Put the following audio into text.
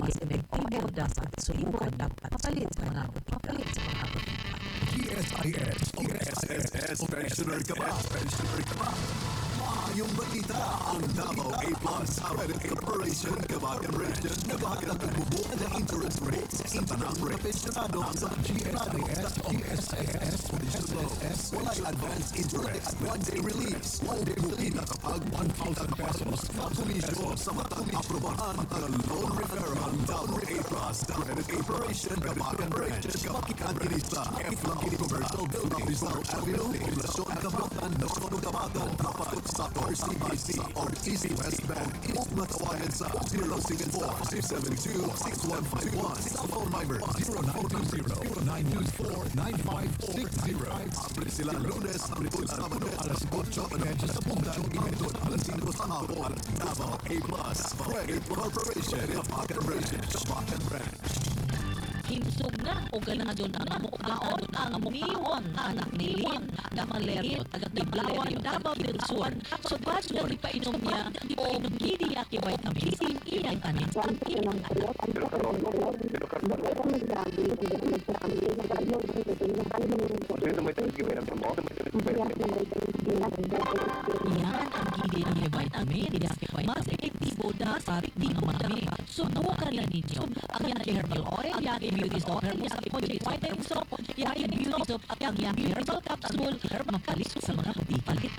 mas epektibo dapat subukan papalit sa mga GSIS, pensioner ka ba? Maayong balita ang Davao A-Plus Credit Corporation Kabagan Region Kabagan ang nagbubuo ng interest rates sa tanang profesionado sa GSIS Traditional Walay advance interest, one-day release, one-day mulina kapag 1,000 pesos na komisyon sa matang aprobahan ng loan referral ng Davao A-Plus Credit Corporation Kabagan Region Kabagan Kinisa F-Lang Commercial Building Rizal Avenue Poblasyon Kabatan Nasonong Kabatan Dapat sa RCBC or Easy West Bank East matawagan sa 064-672-6151 Cellphone number 0920-0924-9560 Abri sila Lunes hanggang Sabado alas 8 sa puntang Imetod alas 5 sa hapon Davao A-Plus Credit Corporation Kabagan Region Kabagan Branch. Himsog na o ganadon ang amukdaon ang miwan anak ni Liam na malaria taga-tiblawan Davao del Sur. Subad na ipainom niya o gidiya kay vitamin C iyang kanin. Yan ang gidiya ni vitamin mas epektibo dapat di umami. Subukan na ninyo ang yan herbal oil, yan beauty soap, yan vitamin soap, yan beauty soap, yan herbal capsule, makalis sa mga palit